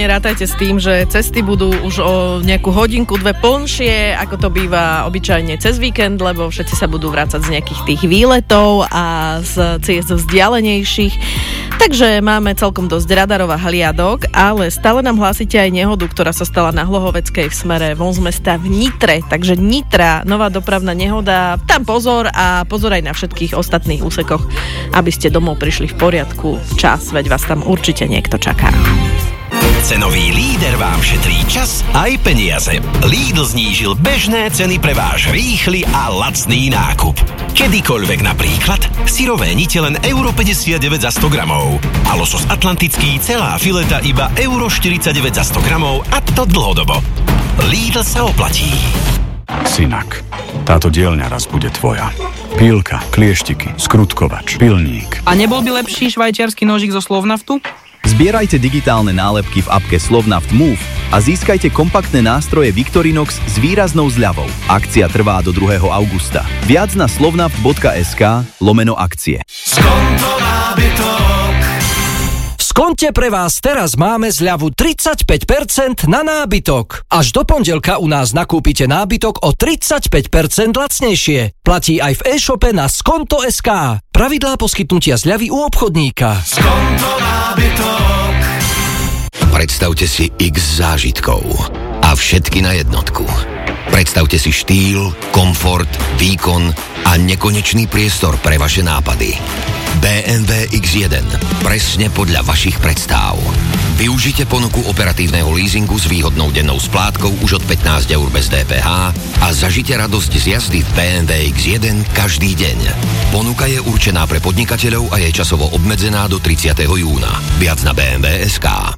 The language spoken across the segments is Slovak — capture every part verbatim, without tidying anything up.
Rátajte s tým, že cesty budú už o nejakú hodinku, dve plnšie, ako to býva obyčajne cez víkend, lebo všetci sa budú vrácať z nejakých tých výletov a z ciest vzdialenejších. Takže máme celkom dosť radarov a hliadok, ale stále nám hlásite aj nehodu, ktorá sa stala na Hlohoveckej v smere von z mesta v Nitre. Takže Nitra, nová dopravná nehoda, tam pozor a pozor aj na všetkých ostatných úsekoch, aby ste domov prišli v poriadku čas, veď vás tam určite niekto čaká. Cenový líder vám šetrí čas aj peniaze. Lidl znížil bežné ceny pre váš rýchly a lacný nákup. Kedykoľvek napríklad syrové nite len euro päťdesiatdeväť za sto gramov a losos atlantický celá fileta iba euro štyridsaťdeväť za sto gramov a to dlhodobo. Lidl sa oplatí. Synak, táto dielňa raz bude tvoja. Pílka, klieštiky, skrutkovač, pilník. A nebol by lepší švajčiarsky nožík zo Slovnaftu? Zbierajte digitálne nálepky v apke Slovnaft Move a získajte kompaktné nástroje Victorinox s výraznou zľavou. Akcia trvá do druhého augusta. Viac na slovnaft.sk lomeno akcie. Skonto nábytok. V Skonte pre vás teraz máme zľavu tridsaťpäť percent na nábytok. Až do pondelka u nás nakúpite nábytok o tridsaťpäť percent lacnejšie. Platí aj v e-shope na skonto bodka es ká. Pravidlá poskytnutia zľavy u obchodníka. Skonto nábytok. Predstavte si x zážitkov a všetky na jednotku. Predstavte si štýl, komfort, výkon a nekonečný priestor pre vaše nápady. bé em vé iks jeden. Presne podľa vašich predstáv. Využite ponuku operatívneho leasingu s výhodnou dennou splátkou už od pätnásť eur bez dé pé há a zažite radosť z jazdy v bé em vé iks jeden každý deň. Ponuka je určená pre podnikateľov a je časovo obmedzená do tridsiateho júna. Viac na bé em vé bodka es ká.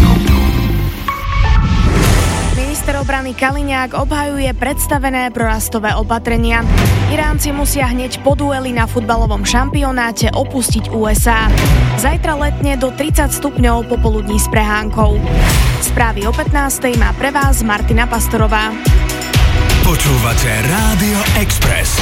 Minister obrany Kaliňák obhajuje predstavené prorastové opatrenia. Iránci musia hneď po dueli na futbalovom šampionáte opustiť ú es á. Zajtra letne do tridsať stupňov popoludní s prehánkou. Správy o pätnástej má pre vás Martina Pastorová. Počúvate Rádio Express.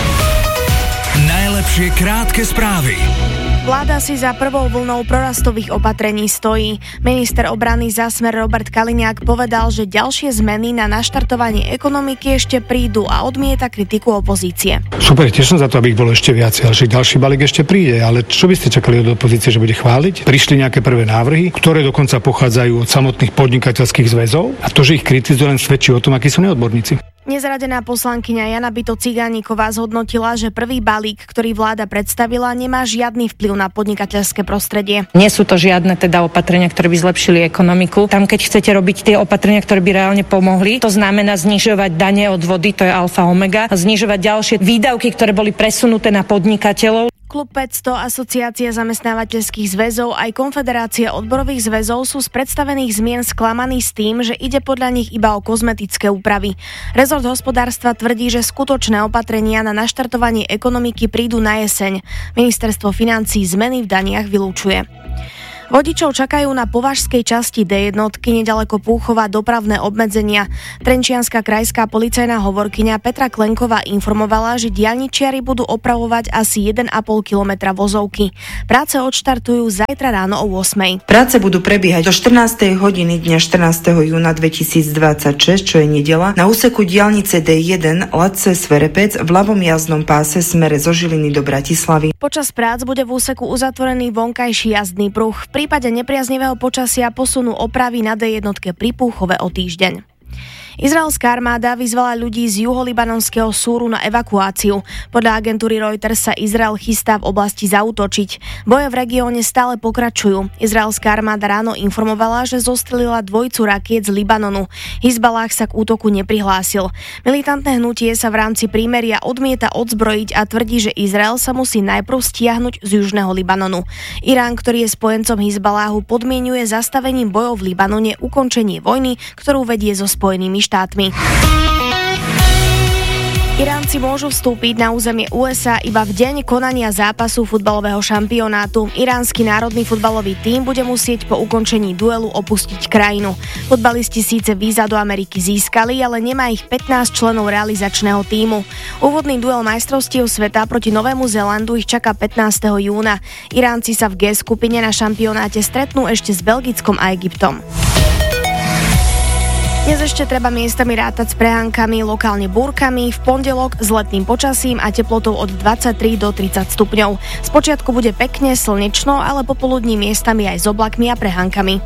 Najlepšie krátke správy. Vláda si za prvou vlnou prorastových opatrení stojí. Minister obrany za Smer Robert Kaliňák povedal, že ďalšie zmeny na naštartovanie ekonomiky ešte prídu a odmieta kritiku opozície. Super, tiež som za to, aby ich bolo ešte viac, ale že ďalší balík ešte príde. Ale čo by ste čakali od opozície, že bude chváliť? Prišli nejaké prvé návrhy, ktoré dokonca pochádzajú od samotných podnikateľských zväzov a to, že ich kritizujú, len svedčí o tom, akí sú neodborníci. Nezradená poslankyňa Jana Bito Cigániková zhodnotila, že prvý balík, ktorý vláda predstavila, nemá žiadny vplyv na podnikateľské prostredie. Nie sú to žiadne teda opatrenia, ktoré by zlepšili ekonomiku. Tam, keď chcete robiť tie opatrenia, ktoré by reálne pomohli, to znamená znižovať dane od vody, to je alfa omega, a znižovať ďalšie výdavky, ktoré boli presunuté na podnikateľov. Klub päťsto, Asociácia zamestnávateľských zväzov aj Konfederácia odborových zväzov sú z predstavených zmien sklamaní s tým, že ide podľa nich iba o kozmetické úpravy. Rezort hospodárstva tvrdí, že skutočné opatrenia na naštartovanie ekonomiky prídu na jeseň. Ministerstvo financií zmeny v daniach vylúčuje. Vodičov čakajú na považskej časti dé jednotky nedaleko Púchova dopravné obmedzenia. Trenčianska krajská policajná hovorkyňa Petra Klenková informovala, že diaľničiari budú opravovať asi jeden a pol kilometra vozovky. Práce odštartujú zajtra ráno o ôsmej. Práce budú prebiehať do štrnástej hodiny dňa štrnásteho júna dvetisícdvadsaťšesť, čo je nedeľa, na úseku diaľnice dé jeden Latce Sverepec v ľavom jazdnom páse smere zo Žiliny do Bratislavy. Počas prác bude v úseku uzatvorený vonkajší jazdný pruh. V prípade nepriaznivého počasia posunú opravy na dé jednotke pri Púchove o týždeň. Izraelská armáda vyzvala ľudí z juholibanonského súru na evakuáciu. Podľa agentúry Reuters sa Izrael chystá v oblasti zaútočiť. Boje v regióne stále pokračujú. Izraelská armáda ráno informovala, že zostrelila dvojicu rakiet z Libanonu. Hizballah sa k útoku neprihlásil. Militantné hnutie sa v rámci prímeria odmieta odzbrojiť a tvrdí, že Izrael sa musí najprv stiahnuť z južného Libanonu. Irán, ktorý je spojencom Hizballahu, podmienuje zastavením bojov v Libanone ukončenie vojny, ktorú vedie so Spojenými štátmi. Iránci môžu vstúpiť na územie ú es á iba v deň konania zápasu futbalového šampionátu. Iránsky národný futbalový tím bude musieť po ukončení duelu opustiť krajinu. Futbalisti síce víza do Ameriky získali, ale nemá ich pätnásť členov realizačného tímu. Úvodný duel majstrovstiev sveta proti Novému Zélandu ich čaká pätnásteho júna. Iránci sa v G skupine na šampionáte stretnú ešte s Belgickom a Egyptom. Dnes ešte treba miestami rátať s prehánkami, lokálne búrkami, v pondelok s letným počasím a teplotou od dvadsaťtri do tridsať stupňov. Spočiatku bude pekne, slnečno, ale popoludní miestami aj s oblakmi a prehánkami.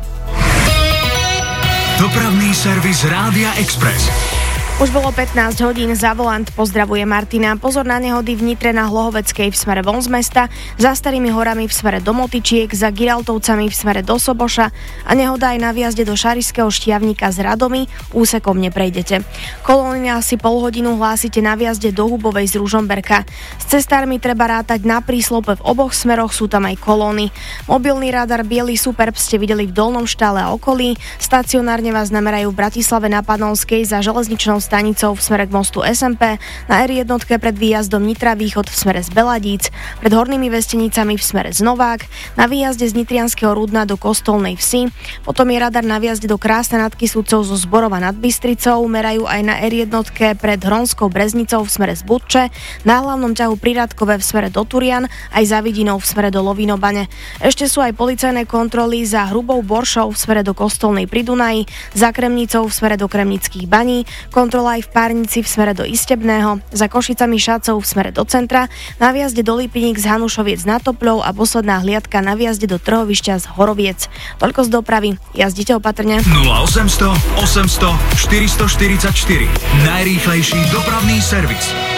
Dopravný servis Rádia Express. Už bolo pätnásť hodín, za volant pozdravuje Martina. Pozor na nehody v Nitre na Hlohoveckej v smere von z mesta, za Starými horami v smere do Motyčiek, za Giraltovcami v smere do Soboša a nehoda aj na výjazde do Šarišského Štiavnika z Radomy, úsekom neprejdete. Kolóny asi pol hodinu hlásite na výjazde do Hubovej z Ružomberka. S cestármi treba rátať na príslope v oboch smeroch, sú tam aj kolóny. Mobilný radar Bielý Superb ste videli v Dolnom Štále a okolí, stacionárne vás namerajú v Bratislave na Panonskej za železničnou stanicou v smere k mostu es em pé, na er jedna pred výjazdom Nitra Východ v smere z Beladíc, pred Hornými Vestenicami v smere z Novák, na výjazde z Nitrianskeho Rudna do Kostolnej Vsi, potom je radar na výjazde do Krásne nad Kysucou zo Zborova nad Bystricou, merajú aj na er jedna pred Hronskou Breznicou v smere z Budče, na hlavnom ťahu pri Radkove v smere do Turian, aj za Vidinou v smere do Lovinobane. Ešte sú aj policajné kontroly za Hrubou Boršou v smere do Kostolnej pri Dunaji, za Kremnicou v smere do Kremnických baní, kontrola aj v Párnici v smere do Istebného, za Košicami Šacov v smere do centra, na výjazde do Lipiník z Hanušoviec nad Topľou a posledná hliadka na výjazde do Trhovišťa z Horoviec. Toľko z dopravy, jazdite opatrne. nula osemsto osemsto štyristoštyridsaťštyri. Najrýchlejší dopravný servis.